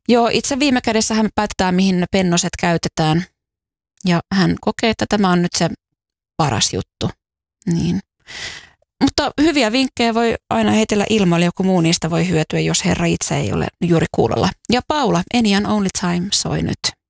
Joo, itse viime kädessä hän päätetään, mihin ne pennoset käytetään. Ja hän kokee, että tämä on nyt se paras juttu. Niin. Mutta hyviä vinkkejä voi aina heitellä ilmoille, joku muu niistä voi hyötyä, jos herra itse ei ole juuri kuulolla. Ja Paula, Any and Only Time soi nyt.